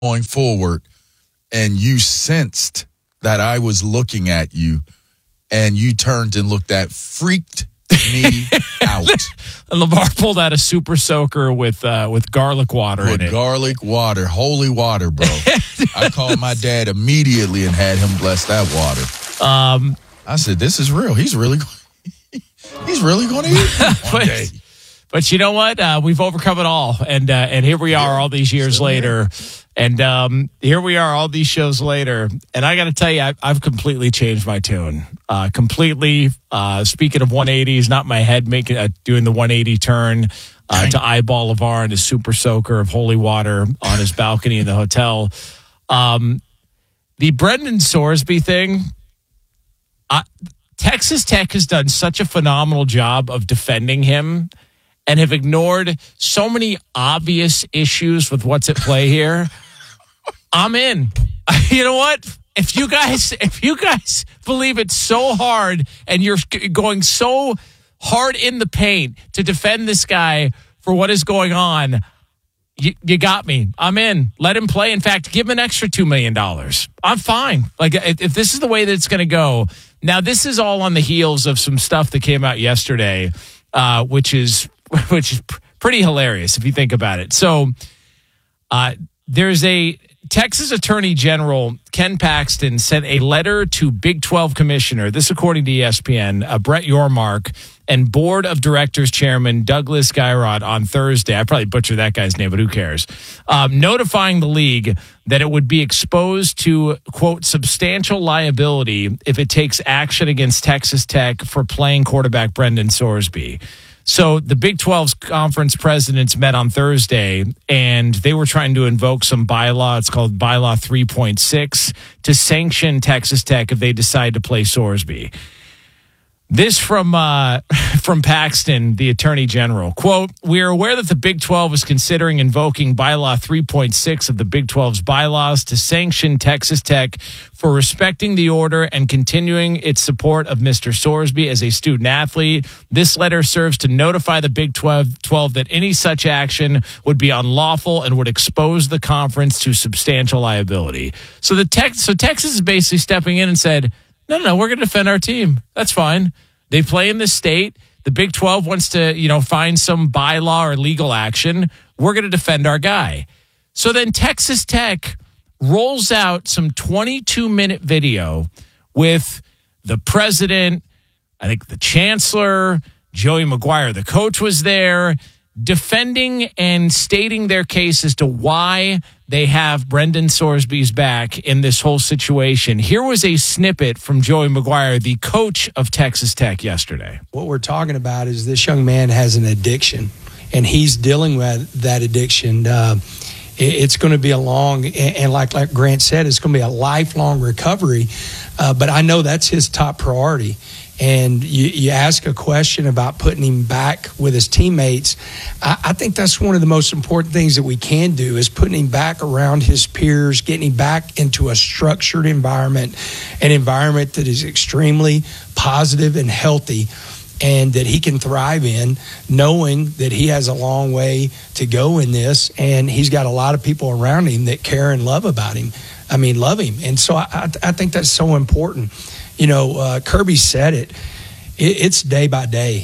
going forward, and you sensed that I was looking at you, and you turned and looked at, freaked me out. LeVar pulled out a super soaker with garlic water in it. Garlic water, holy water, bro. I called my dad immediately and had him bless that water. I said, "This is real. He's really going to eat one day." But you know what? We've overcome it all, and here we are all these years later. And here we are all these shows later. And I got to tell you, I've completely changed my tune. Completely. Speaking of 180s, not my head doing the 180 turn to eyeball LeVar and his super soaker of holy water on his balcony in the hotel. The Brendan Sorsby thing, Texas Tech has done such a phenomenal job of defending him and have ignored so many obvious issues with what's at play here. I'm in. You know what? If you guys believe it's so hard and you're going so hard in the paint to defend this guy for what is going on, you got me. I'm in. Let him play. In fact, give him an extra $2 million. I'm fine. Like, if this is the way that it's going to go. Now, this is all on the heels of some stuff that came out yesterday, which is pretty hilarious if you think about it. So there's a Texas Attorney General, Ken Paxton, sent a letter to Big 12 Commissioner, this according to ESPN, Brett Yormark, and Board of Directors Chairman Douglas Geirott on Thursday. I probably butchered that guy's name, but who cares? Notifying the league that it would be exposed to, quote, substantial liability if it takes action against Texas Tech for playing quarterback Brendan Sorsby. So the Big 12's conference presidents met on Thursday, and they were trying to invoke some bylaw. It's called Bylaw 3.6 to sanction Texas Tech if they decide to play Sorsby. This from Paxton, the Attorney General. Quote, "We are aware that the Big 12 is considering invoking Bylaw 3.6 of the Big 12's bylaws to sanction Texas Tech for respecting the order and continuing its support of Mr. Sorsby as a student athlete. This letter serves to notify the Big 12 that any such action would be unlawful and would expose the conference to substantial liability." So Texas is basically stepping in and said, No, we're going to defend our team. That's fine. They play in this state. The Big 12 wants to, find some bylaw or legal action. We're going to defend our guy. So then Texas Tech rolls out some 22-minute video with the president, I think the chancellor, Joey McGuire, the coach, was there, defending and stating their case as to why they have Brendan Sorsby's back in this whole situation. Here was a snippet from Joey McGuire, the coach of Texas Tech, yesterday. What we're talking about is this young man has an addiction, and he's dealing with that addiction. It's going to be a long, and like Grant said, it's going to be a lifelong recovery. But I know that's his top priority. And you ask a question about putting him back with his teammates. I think that's one of the most important things that we can do is putting him back around his peers, getting him back into a structured environment, an environment that is extremely positive and healthy and that he can thrive in, knowing that he has a long way to go in this. And he's got a lot of people around him that care and love about him. Love him. And so I think that's so important. Kirby said it. It's day by day.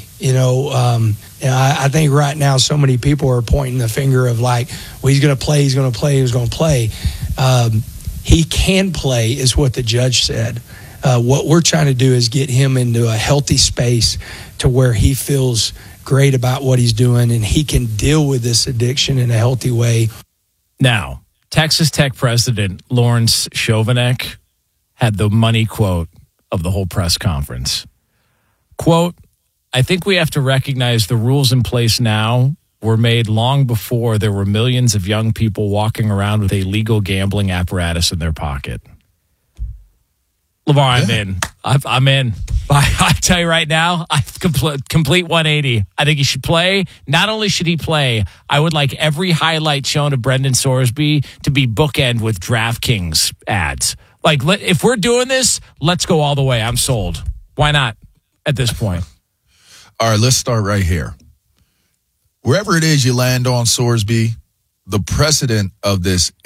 I think right now so many people are pointing the finger of like, well, he's going to play, he's going to play, he's going to play. He can play is what the judge said. What we're trying to do is get him into a healthy space to where he feels great about what he's doing and he can deal with this addiction in a healthy way. Now, Texas Tech president Lawrence Chovanec had the money quote of the whole press conference. Quote, "I think we have to recognize the rules in place now were made long before there were millions of young people walking around with a legal gambling apparatus in their pocket." LeVar, I'm in. I'm in. I tell you right now, complete 180. I think he should play. Not only should he play, I would like every highlight shown of Brendan Sorsby to be bookend with DraftKings ads. Like, if we're doing this, let's go all the way. I'm sold. Why not at this point? All right, let's start right here. Wherever it is you land on Sorsby, the precedent of this is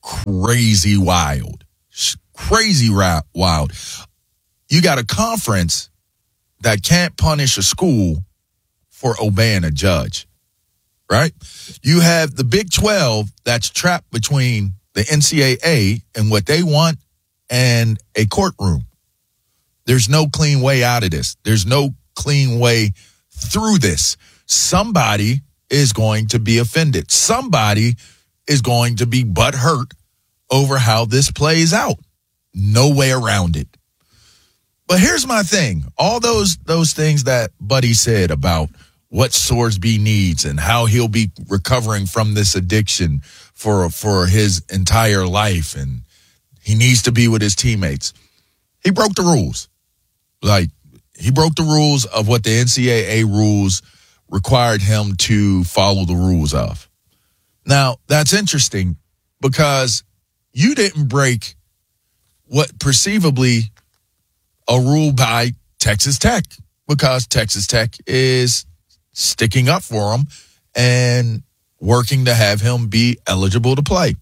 crazy wild. Crazy wild. You got a conference that can't punish a school for obeying a judge, right? You have the Big 12 that's trapped between the NCAA and what they want and a courtroom. There's no clean way out of this. There's no clean way through this. Somebody is going to be offended. Somebody is going to be butthurt over how this plays out. No way around it. But here's my thing. All those things that Buddy said about what Sorsby needs and how he'll be recovering from this addiction for his entire life, and he needs to be with his teammates. He broke the rules. Like, he broke the rules of what the NCAA rules required him to follow the rules of. Now, that's interesting because you didn't break what perceivably a rule by Texas Tech, because Texas Tech is sticking up for him and working to have him be eligible to play.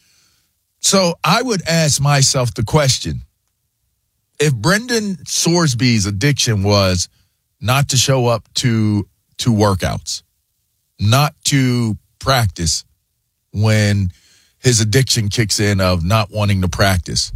So I would ask myself the question, if Brendan Sorsby's addiction was not to show up to workouts, not to practice when his addiction kicks in of not wanting to practice,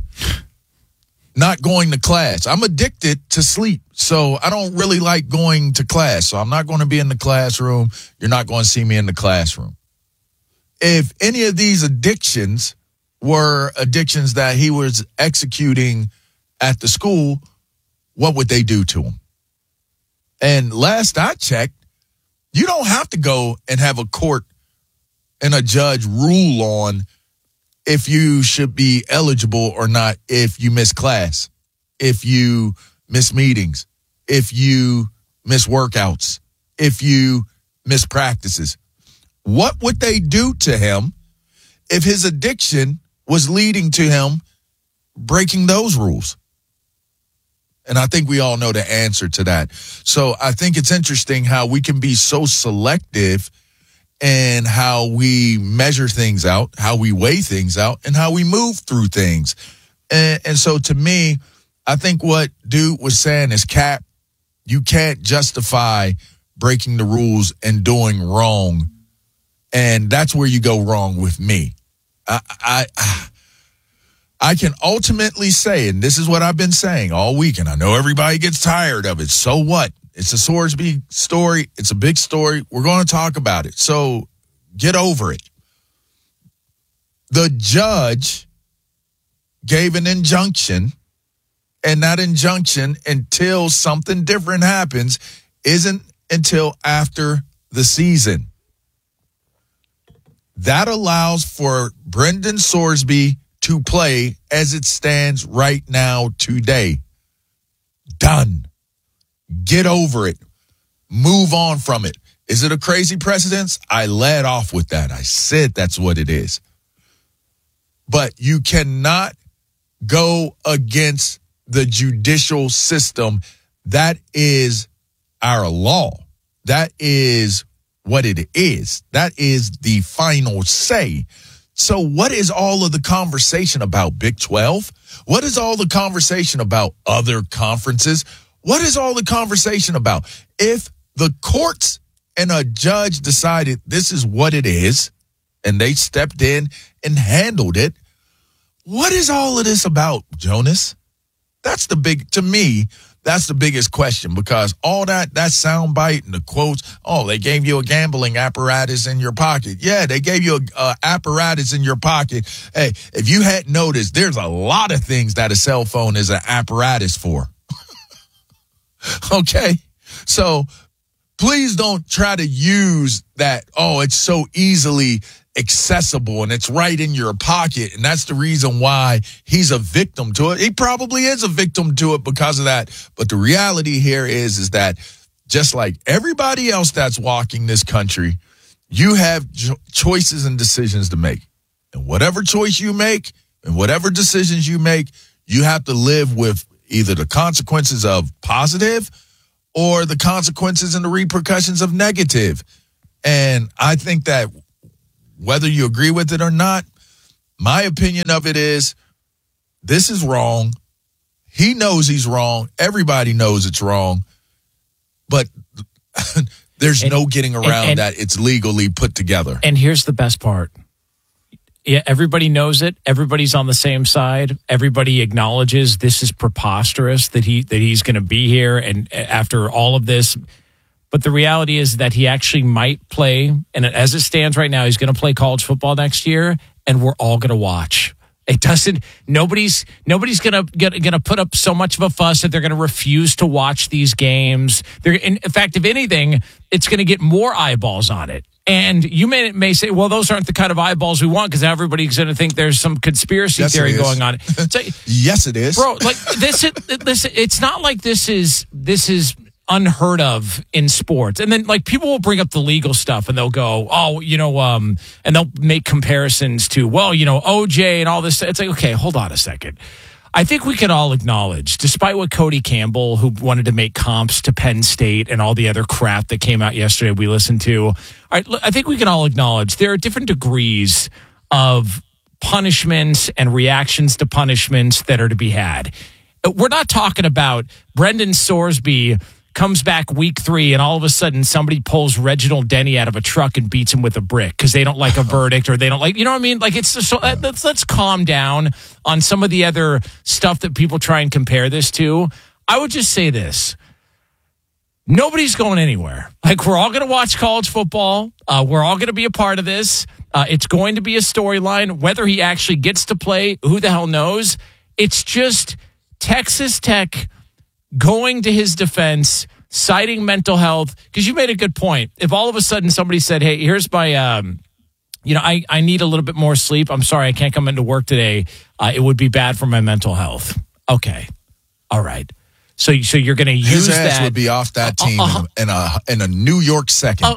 not going to class. I'm addicted to sleep, so I don't really like going to class. So I'm not going to be in the classroom. You're not going to see me in the classroom. If any of these addictions were addictions that he was executing at the school, what would they do to him? And last I checked, you don't have to go and have a court and a judge rule on if you should be eligible or not, if you miss class, if you miss meetings, if you miss workouts, if you miss practices. What would they do to him if his addiction was leading to him breaking those rules? And I think we all know the answer to that. So I think it's interesting how we can be so selective and how we measure things out, how we weigh things out, and how we move through things. And so to me, I think what Dude was saying is, Cap, you can't justify breaking the rules and doing wrong. And that's where you go wrong with me. I can ultimately say, and this is what I've been saying all week, and I know everybody gets tired of it. So what? It's a Sorsby story. It's a big story. We're going to talk about it. So get over it. The judge gave an injunction, and that injunction, until something different happens, isn't until after the season. That allows for Brendan Sorsby to play as it stands right now today. Done. Get over it. Move on from it. Is it a crazy precedence? I led off with that. I said that's what it is. But you cannot go against the judicial system. That is our law. That is what it is. That is the final say. So what is all of the conversation about Big 12? What is all the conversation about other conferences? What is all the conversation about? If the courts and a judge decided this is what it is, and they stepped in and handled it, what is all of this about, Jonas? That's to me, that's the biggest question, because all that soundbite and the quotes, oh, they gave you a gambling apparatus in your pocket. Yeah, they gave you a apparatus in your pocket. Hey, if you hadn't noticed, there's a lot of things that a cell phone is an apparatus for. Okay? So please don't try to use that, oh, it's so easily accessible and it's right in your pocket, and that's the reason why he's a victim to it. He probably is a victim to it because of that. But the reality here is that just like everybody else that's walking this country, you have choices and decisions to make. And whatever choice you make and whatever decisions you make, you have to live with either the consequences of positive or the consequences and the repercussions of negative. And I think that whether you agree with it or not, My opinion of it is this is wrong. He knows he's wrong. Everybody knows it's wrong. But there's no getting around that it's legally put together. And here's the best part. Yeah, everybody knows it. Everybody's on the same side. Everybody acknowledges this is preposterous that he's going to be here and after all of this. But the reality is that he actually might play, and as it stands right now, he's going to play college football next year, and we're all going to watch. It doesn't. Nobody's going to put up so much of a fuss that they're going to refuse to watch these games. In fact, if anything, it's going to get more eyeballs on it. And you may say, well, those aren't the kind of eyeballs we want because everybody's going to think there's some conspiracy theory going on. So, yes, it is, bro. Like this, it's not like this is unheard of in sports. And then like people will bring up the legal stuff and they'll go, oh, and they'll make comparisons to, well, OJ and all this. It's like, okay, hold on a second. I think we can all acknowledge, despite what Cody Campbell, who wanted to make comps to Penn State and all the other crap that came out yesterday we listened to, I think we can all acknowledge there are different degrees of punishments and reactions to punishments that are to be had. We're not talking about Brendan Sorsby comes back week 3 and all of a sudden somebody pulls Reginald Denny out of a truck and beats him with a brick because they don't like a verdict or they don't like, you know what I mean? Like it's so let's calm down on some of the other stuff that people try and compare this to. I would just say this. Nobody's going anywhere. Like we're all going to watch college football. We're all going to be a part of this. It's going to be a storyline. Whether he actually gets to play, who the hell knows? It's just Texas Tech going to his defense, citing mental health, because you made a good point. If all of a sudden somebody said, hey, here's my, I need a little bit more sleep. I'm sorry, I can't come into work today. It would be bad for my mental health. Okay. All right. So you're going to use that. His ass would be off that team in a New York second.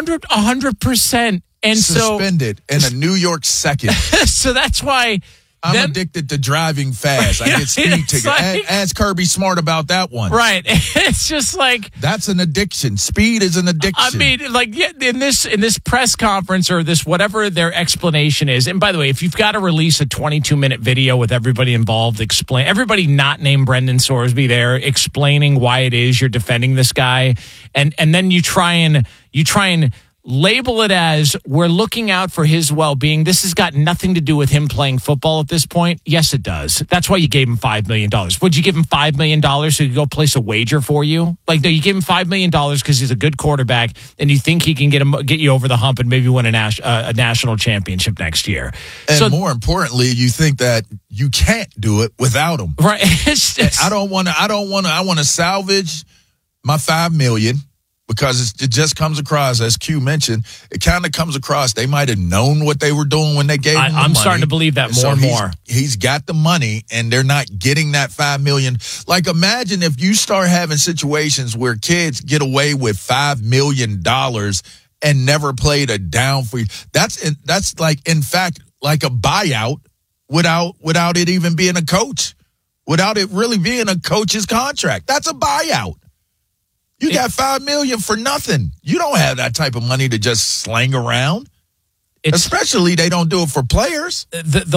100%. And suspended in a New York second. So that's why I'm addicted to driving fast. I get speed tickets. Like, ask Kirby Smart about that one. Right. It's just like that's an addiction. Speed is an addiction. I mean, like in this press conference or this whatever their explanation is. And by the way, if you've got to release a 22-minute video with everybody involved, everybody not named Brendan Sorsby there, explaining why it is you're defending this guy, and then you try and label it as we're looking out for his well-being. This has got nothing to do with him playing football at this point. Yes, it does. That's why you gave him $5 million. Would you give him $5 million so he could go place a wager for you? Like, no, you give him $5 million because he's a good quarterback and you think he can get you over the hump and maybe win a national championship next year. And more importantly, you think that you can't do it without him. Right. I want to salvage my $5 million. Because it just comes across, as Q mentioned, it kind of comes across they might have known what they were doing when they gave him the money. I'm starting to believe that more and more. He's got the money, and they're not getting that $5 million. Like, imagine if you start having situations where kids get away with $5 million and never played a down for you. That's like, in fact, like a buyout without it even being a coach, without it really being a coach's contract. That's a buyout. You got $5 million for nothing. You don't have that type of money to just slang around. Especially they don't do it for players.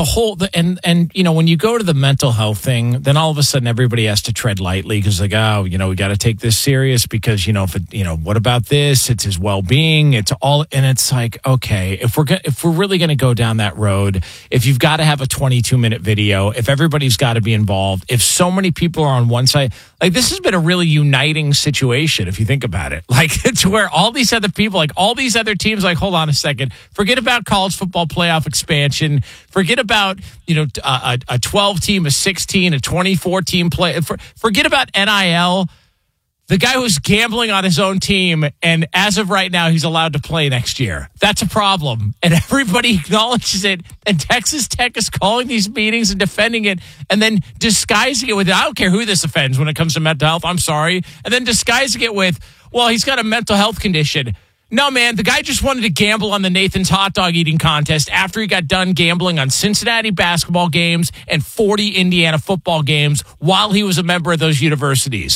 And when you go to the mental health thing, then all of a sudden everybody has to tread lightly because we got to take this serious because what about this? It's his well-being. It's all, and it's like, okay, if we're really going to go down that road, if you've got to have a 22-minute video, if everybody's got to be involved, if so many people are on one side, like this has been a really uniting situation if you think about it. Like it's where all these other people, like all these other teams, like hold on a second, forget about college football playoff expansion. Forget about, a 12 team, a 16, a 24 team play. Forget about NIL. The guy who's gambling on his own team, and as of right now, he's allowed to play next year. That's a problem. And everybody acknowledges it. And Texas Tech is calling these meetings and defending it and then disguising it with, I don't care who this offends when it comes to mental health. I'm sorry. And then disguising it with, well, he's got a mental health condition. No, man, the guy just wanted to gamble on the Nathan's hot dog eating contest after he got done gambling on Cincinnati basketball games and 40 Indiana football games while he was a member of those universities.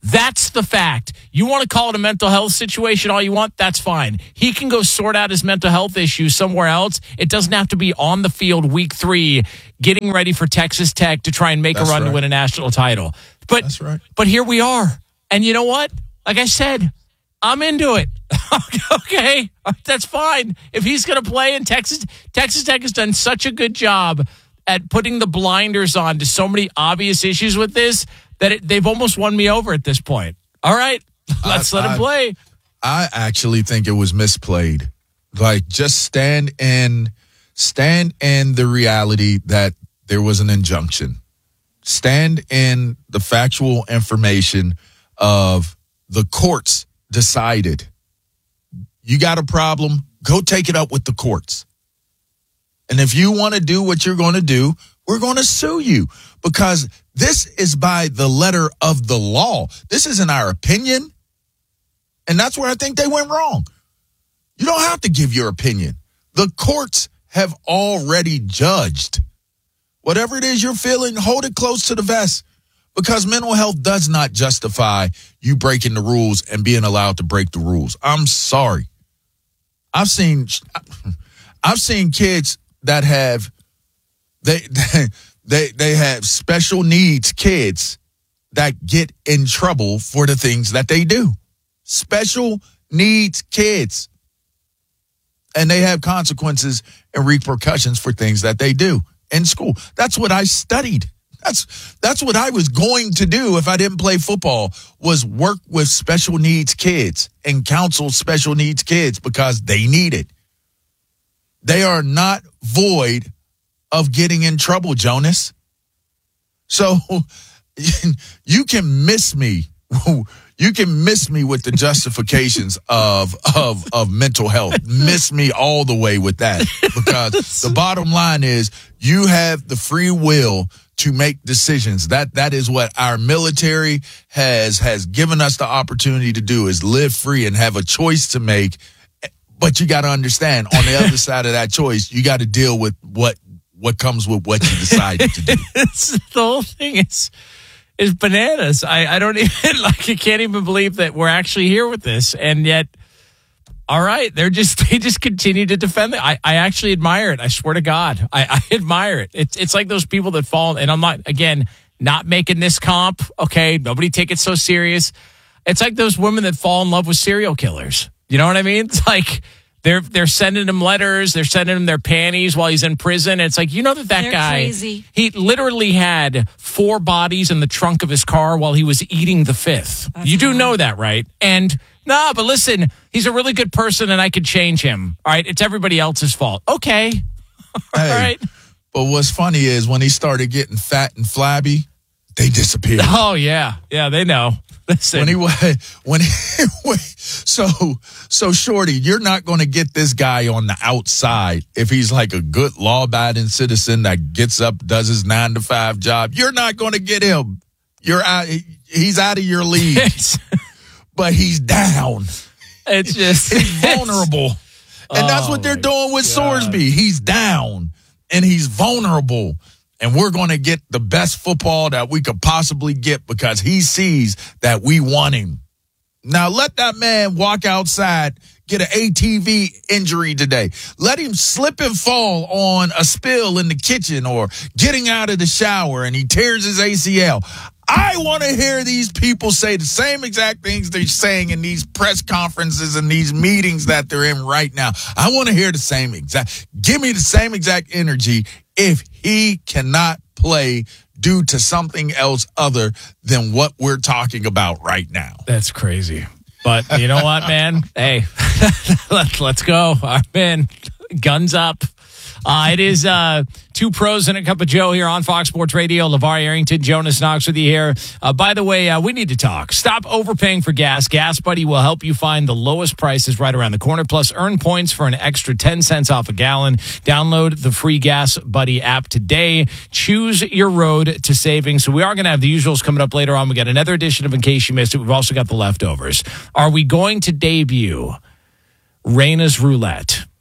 That's the fact. You want to call it a mental health situation all you want? That's fine. He can go sort out his mental health issues somewhere else. It doesn't have to be on the field week 3 getting ready for Texas Tech to try and make a run to win a national title. But, but here we are. And you know what? Like I said, I'm into it. Okay, that's fine. If he's going to play in Texas Tech has done such a good job at putting the blinders on to so many obvious issues with this that they've almost won me over at this point. All right, let's let him play. I actually think it was misplayed. Like, just stand in the reality that there was an injunction. Stand in the factual information of the courts decided. You got a problem, go take it up with the courts. And if you want to do what you're going to do, we're going to sue you, because this is by the letter of the law. This isn't our opinion. And that's where I think they went wrong. You don't have to give your opinion. The courts have already judged. Whatever it is you're feeling, hold it close to the vest, because mental health does not justify you breaking the rules and being allowed to break the rules. I'm sorry. I've seen kids that have they have special needs kids that get in trouble for the things that they do. Special needs kids. And they have consequences and repercussions for things that they do in school. That's what I studied. That's what I was going to do if I didn't play football, was work with special needs kids and counsel special needs kids, because they need it. They are not void of getting in trouble, Jonas. So you can miss me. You can miss me with the justifications of mental health. Miss me all the way with that, because the bottom line is you have the free will to make decisions. That is what our military has given us the opportunity to do, is live free and have a choice to make. But you got to understand, on the other side of that choice, you got to deal with what comes with what you decided to do. The whole thing is bananas. I don't even I can't even believe that we're actually here with this, and yet, all right, they just continue to defend it. I actually admire it. I swear to God, I admire it. It's like those people that fall, and I'm not making this comp. Okay, nobody take it so serious. It's like those women that fall in love with serial killers. You know what I mean? It's like they're sending him letters, they're sending him their panties while he's in prison. It's like, you know that they're guy, crazy. He literally had 4 bodies in the trunk of his car while he was eating the 5th. That's you do know that, right? And but listen, he's a really good person and I could change him. All right, it's everybody else's fault. Okay. All right. But what's funny is when he started getting fat and flabby, they disappeared. Oh yeah. Yeah, they know. Listen. So Shorty, you're not going to get this guy on the outside if he's like a good law-abiding citizen that gets up, does his 9-to-5 job. You're not going to get him. He's out of your league. But he's down. It's just he's vulnerable. And that's what they're doing with Sorsby. He's down and he's vulnerable. And we're going to get the best football that we could possibly get because he sees that we want him. Now, let that man walk outside, get an ATV injury today. Let him slip and fall on a spill in the kitchen or getting out of the shower and he tears his ACL. I want to hear these people say the same exact things they're saying in these press conferences and these meetings that they're in right now. I want to hear the same exact. Give me the same exact energy if he cannot play due to something else other than what we're talking about right now. That's crazy. But you know what, man? Hey, let's go. I'm in. Guns up. It is 2 pros and a cup of Joe here on Fox Sports Radio. LeVar Arrington, Jonas Knox with you here. By the way, we need to talk. Stop overpaying for gas. Gas Buddy will help you find the lowest prices right around the corner. Plus, earn points for an extra 10 cents off a gallon. Download the free Gas Buddy app today. Choose your road to savings. So we are going to have the usuals coming up later on. We got another edition of In Case You Missed It. We've also got the leftovers. Are we going to debut Reina's Roulette?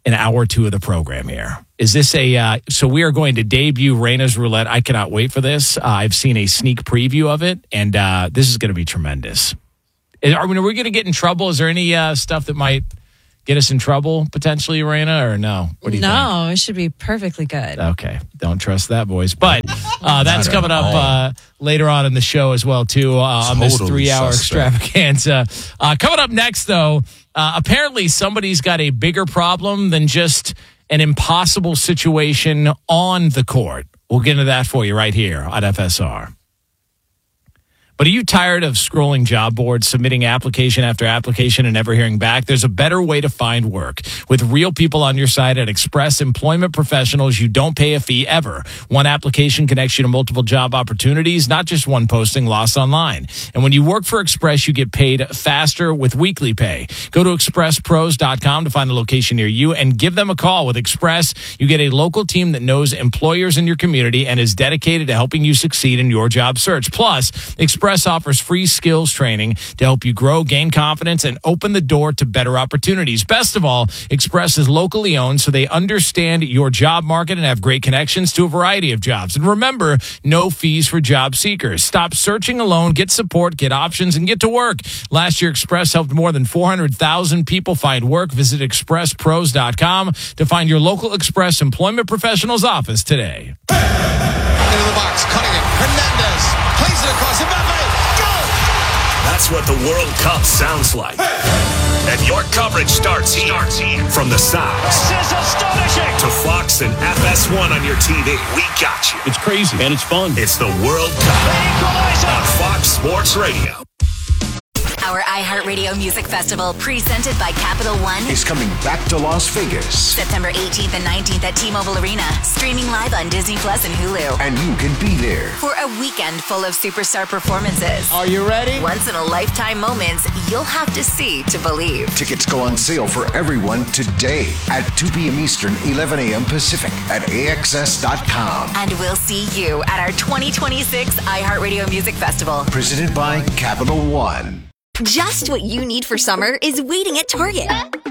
in hour 2 of the program here. Is this so we are going to debut Reina's Roulette. I cannot wait for this. I've seen a sneak preview of it, and this is going to be tremendous. Are we going to get in trouble? Is there any stuff that might get us in trouble potentially, Reina, or no? What do you think? No, it should be perfectly good. Okay. Don't trust that, boys. But that's coming up later on in the show as well, too, on this 3-hour extravaganza. Coming up next, though, apparently somebody's got a bigger problem than just an impossible situation on the court. We'll get into that for you right here on FSR. But are you tired of scrolling job boards, submitting application after application, and never hearing back? There's a better way to find work. With real people on your side at Express Employment Professionals, you don't pay a fee ever. One application connects you to multiple job opportunities, not just one posting lost online. And when you work for Express, you get paid faster with weekly pay. Go to expresspros.com to find a location near you and give them a call. With Express, you get a local team that knows employers in your community and is dedicated to helping you succeed in your job search. Plus, Express offers free skills training to help you grow, gain confidence, and open the door to better opportunities. Best of all, Express is locally owned, so they understand your job market and have great connections to a variety of jobs. And remember, no fees for job seekers. Stop searching alone, get support, get options, and get to work. Last year, Express helped more than 400,000 people find work. Visit expresspros.com to find your local Express Employment Professionals office today. Into the box, cutting it. Hernandez plays it across the Mbappe. That's what the World Cup sounds like. And your coverage starts here. From the sounds. This is astonishing. To Fox and FS1 on your TV. We got you. It's crazy, and it's fun. It's the World Cup on Fox Sports Radio. Our iHeartRadio Music Festival, presented by Capital One, is coming back to Las Vegas. September 18th and 19th at T-Mobile Arena, streaming live on Disney Plus and Hulu. And you can be there For a weekend full of superstar performances. Are you ready? Once-in-a-lifetime moments you'll have to see to believe. Tickets go on sale for everyone today at 2 p.m. Eastern, 11 a.m. Pacific at AXS.com. And we'll see you at our 2026 iHeartRadio Music Festival. Presented by Capital One. Just what you need for summer is waiting at Target.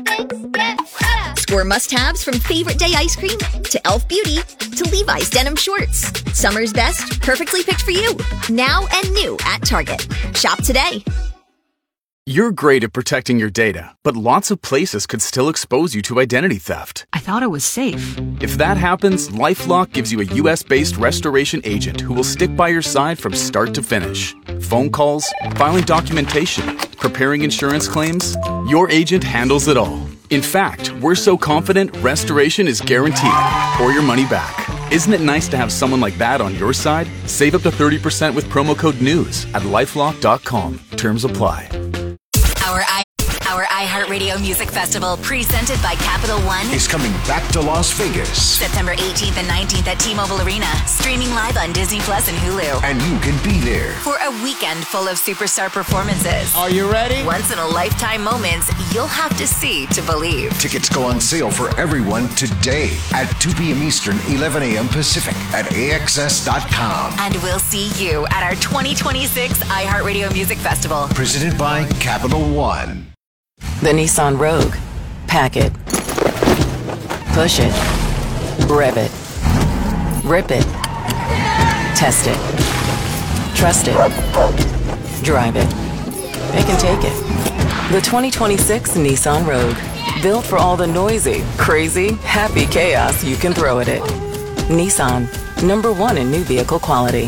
Score must-haves from Favorite Day ice cream to Elf Beauty to Levi's denim shorts. Summer's best, perfectly picked for you. Now and new at Target. Shop today. You're great at protecting your data, but lots of places could still expose you to identity theft. I thought it was safe. If that happens, LifeLock gives you a U.S.-based restoration agent who will stick by your side from start to finish. Phone calls, filing documentation, preparing insurance claims, your agent handles it all. In fact, we're so confident restoration is guaranteed or your money back. Isn't it nice to have someone like that on your side? Save up to 30% with promo code NEWS at LifeLock.com. Terms apply. Our iHeartRadio Music Festival, presented by Capital One, is coming back to Las Vegas. September 18th and 19th at T-Mobile Arena, streaming live on Disney Plus and Hulu. And you can be there For a weekend full of superstar performances. Are you ready? Once-in-a-lifetime moments you'll have to see to believe. Tickets go on sale for everyone today at 2 p.m. Eastern, 11 a.m. Pacific at AXS.com. And we'll see you at our 2026 iHeartRadio Music Festival. Presented by Capital One. The Nissan Rogue. Pack it. Push it. Rev it. Rip it. Test it. Trust it. Drive it. It can take it. The 2026 Nissan Rogue. Built for all the noisy, crazy, happy chaos you can throw at it. Nissan. #1 in new vehicle quality.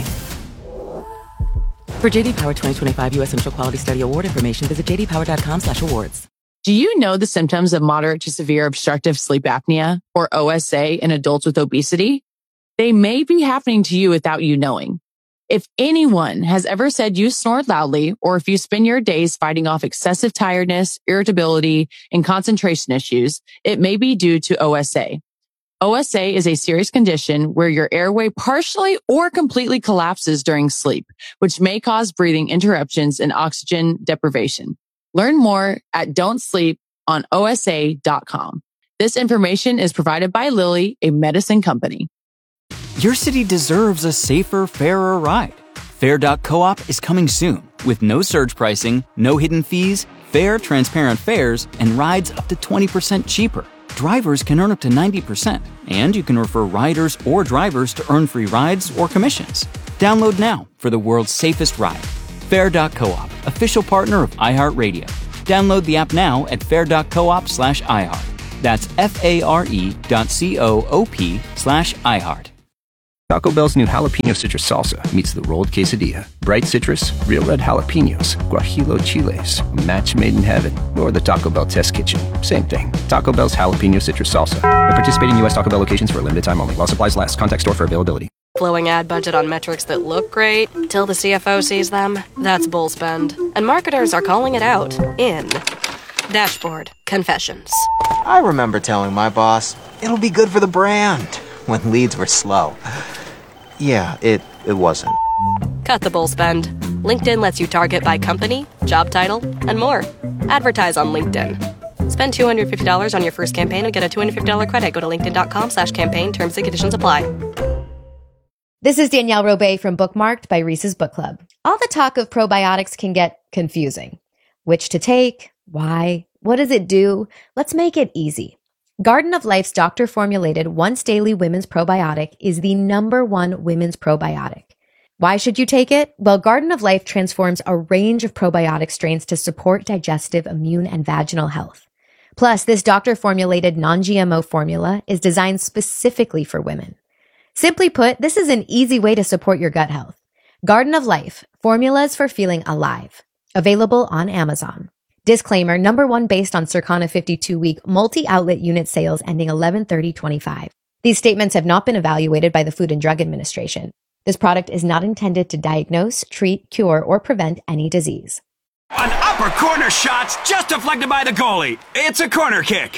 For JD Power 2025 U.S. Initial Quality Study Award information, visit jdpower.com/awards. Do you know the symptoms of moderate to severe obstructive sleep apnea, or OSA, in adults with obesity? They may be happening to you without you knowing. If anyone has ever said you snored loudly, or if you spend your days fighting off excessive tiredness, irritability, and concentration issues, it may be due to OSA. OSA is a serious condition where your airway partially or completely collapses during sleep, which may cause breathing interruptions and oxygen deprivation. Learn more at don'tsleeponosa.com. This information is provided by Lilly, a medicine company. Your city deserves a safer, fairer ride. Fair.coop is coming soon with no surge pricing, no hidden fees, fair, transparent fares, and rides up to 20% cheaper. drivers can earn up to 90%, and you can refer riders or drivers to earn free rides or commissions. Download now for the world's safest ride. Fair.coop, official partner of iHeartRadio. Download the app now at fair.coop/iHeart. That's FARE.coop/iHeart. Taco Bell's new jalapeno citrus salsa meets the rolled quesadilla. Bright citrus, real red jalapenos, guajillo chiles, a match made in heaven. Or the Taco Bell test kitchen. Same thing. Taco Bell's jalapeno citrus salsa. At participating U.S. Taco Bell locations for a limited time only. While supplies last. Contact store for availability. Flowing ad budget on metrics that look great till the CFO sees them. That's bull spend. And marketers are calling it out in Dashboard Confessions. I remember telling my boss, it'll be good for the brand, when leads were slow. Yeah, it wasn't. Cut the bull spend. LinkedIn lets you target by company, job title, and more. Advertise on LinkedIn. Spend $250 on your first campaign and get a $250 credit. Go to linkedin.com/campaign. Terms and conditions apply. This is Danielle Robay from Bookmarked by Reese's Book Club. All the talk of probiotics can get confusing. Which to take? Why? What does it do? Let's make it easy. Garden of Life's doctor-formulated once-daily women's probiotic is the #1 women's probiotic. Why should you take it? Well, Garden of Life transforms a range of probiotic strains to support digestive, immune, and vaginal health. Plus, this doctor-formulated non-GMO formula is designed specifically for women. Simply put, this is an easy way to support your gut health. Garden of Life, formulas for feeling alive. Available on Amazon. Disclaimer, #1 based on Circana 52-week multi-outlet unit sales ending 11/30/25. These statements have not been evaluated by the Food and Drug Administration. This product is not intended to diagnose, treat, cure, or prevent any disease. An upper corner shot's just deflected by the goalie. It's a corner kick.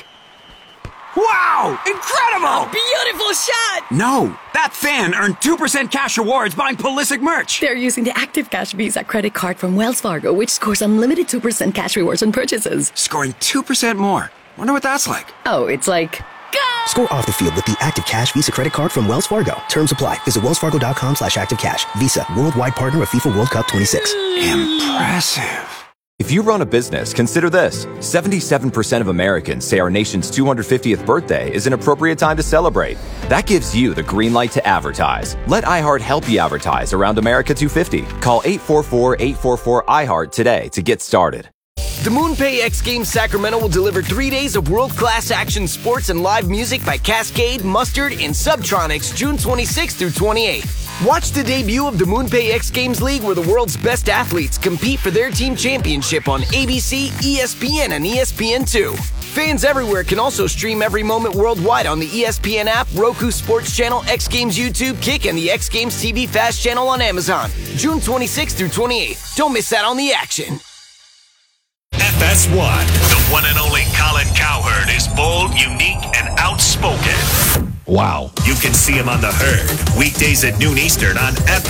Wow! Incredible! A beautiful shot! No, that fan earned 2% cash rewards buying Pulisic merch. They're using the Active Cash Visa credit card from Wells Fargo, which scores unlimited 2% cash rewards on purchases. Scoring 2% more. Wonder what that's like. Oh, it's like... Go! Score off the field with the Active Cash Visa credit card from Wells Fargo. Terms apply. Visit wellsfargo.com/activecash. Visa, worldwide partner of FIFA World Cup 26. Impressive. If you run a business, consider this. 77% of Americans say our nation's 250th birthday is an appropriate time to celebrate. That gives you the green light to advertise. Let iHeart help you advertise around America 250. Call 844-844-iHeart today to get started. The MoonPay X Games Sacramento will deliver 3 days of world-class action sports and live music by Cascade, Mustard, and Subtronics June 26th through 28th. Watch the debut of the MoonPay X Games League where the world's best athletes compete for their team championship on ABC, ESPN, and ESPN2. Fans everywhere can also stream every moment worldwide on the ESPN app, Roku Sports Channel, X Games YouTube, Kick, and the X Games TV Fast Channel on Amazon. June 26th through 28th. Don't miss out on the action. FS1, the one and only Colin Cowherd is bold, unique, and outspoken. Wow. You can see him on The Herd, weekdays at noon Eastern on FS1.